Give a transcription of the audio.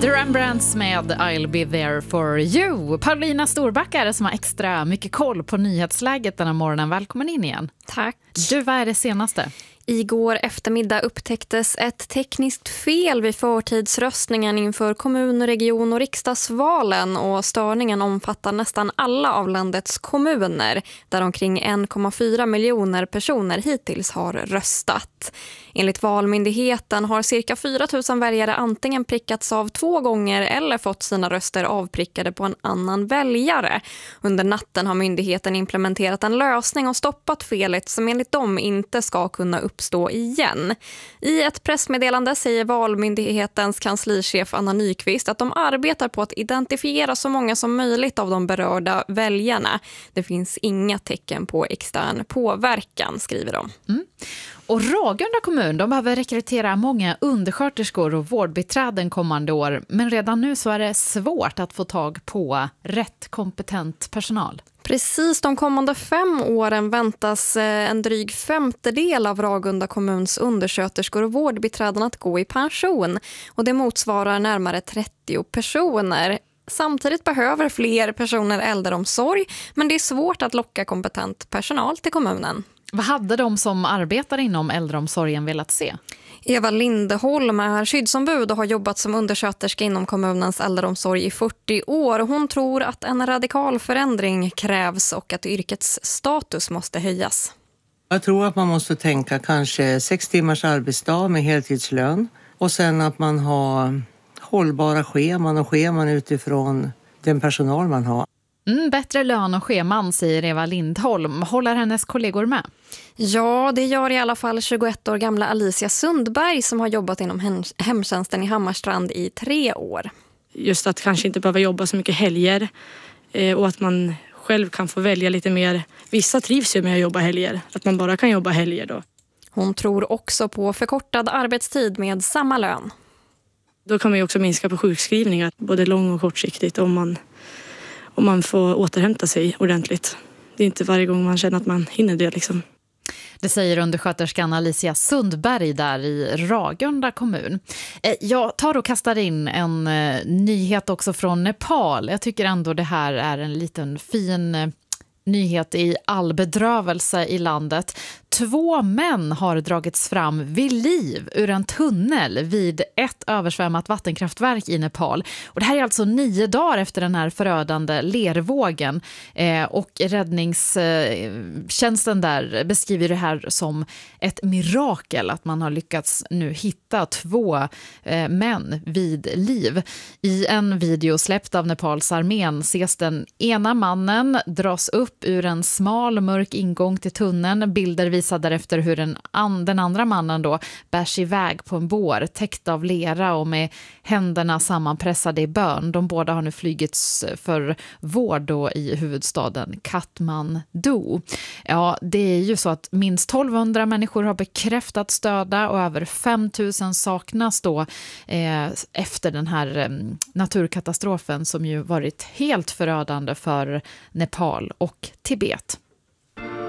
The Rembrandts med I'll be there for you. Paulina Storbacka är det som har extra mycket koll på nyhetsläget den här morgonen. Välkommen in igen. Tack. Du, vad är det senaste? Igår eftermiddag upptäcktes ett tekniskt fel vid förtidsröstningen inför kommun-, region- och riksdagsvalen, och störningen omfattar nästan alla av landets kommuner där omkring 1,4 miljoner personer hittills har röstat. Enligt Valmyndigheten har cirka 4 000 väljare antingen prickats av 2 gånger eller fått sina röster avprickade på en annan väljare. Under natten har myndigheten implementerat en lösning och stoppat felet som enligt dem inte ska kunna uppstå igen. I ett pressmeddelande säger Valmyndighetens kanslichef Anna Nyqvist att de arbetar på att identifiera så många som möjligt av de berörda väljarna. Det finns inga tecken på extern påverkan, skriver de. Och Ragunda kommun, de behöver rekrytera många undersköterskor och vårdbiträden kommande år. Men redan nu så är det svårt att få tag på rätt kompetent personal. Precis, de kommande 5 åren väntas en dryg 1/5 av Ragunda kommuns undersköterskor och vårdbiträden att gå i pension. Och det motsvarar närmare 30 personer. Samtidigt behöver fler personer äldreomsorg, men det är svårt att locka kompetent personal till kommunen. Vad hade de som arbetar inom äldreomsorgen velat se? Eva Lindholm är skyddsombud och har jobbat som undersköterska inom kommunens äldreomsorg i 40 år. Hon tror att en radikal förändring krävs och att yrkets status måste höjas. Jag tror att man måste tänka kanske 6 timmars arbetsdag med heltidslön. Och sen att man har hållbara scheman och scheman utifrån den personal man har. Bättre lön och scheman, säger Eva Lindholm. Håller hennes kollegor med? Ja, det gör i alla fall 21 år gamla Alicia Sundberg som har jobbat inom hemtjänsten i Hammarstrand i 3 år. Just att kanske inte behöva jobba så mycket helger och att man själv kan få välja lite mer. Vissa trivs ju med att jobba helger, att man bara kan jobba helger då. Hon tror också på förkortad arbetstid med samma lön. Då kan man ju också minska på sjukskrivningar, både lång- och kortsiktigt, om man får återhämta sig ordentligt. Det är inte varje gång man känner att man hinner det liksom. Det säger undersköterskan Alicia Sundberg där i Ragunda kommun. Jag tar och kastar in en nyhet också från Nepal. Jag tycker ändå det här är en liten fin nyhet i all bedrövelse i landet. 2 män har dragits fram vid liv ur en tunnel vid ett översvämmat vattenkraftverk i Nepal. Och det här är alltså 9 dagar efter den här förödande lervågen. Och räddningstjänsten där beskriver det här som ett mirakel att man har lyckats nu hitta 2 män vid liv. I en video släppt av Nepals armén ses den ena mannen dras upp ur en smal mörk ingång till tunneln. Bilder visar därefter hur den andra mannen då bärs iväg på en bår täckt av lera och med händerna sammanpressade i bön. De båda har nu flygits för vård då i huvudstaden Kathmandu. Ja, det är ju så att minst 1200 människor har bekräftat döda och över 5000 saknas då efter den här naturkatastrofen som ju varit helt förödande för Nepal och Tibet.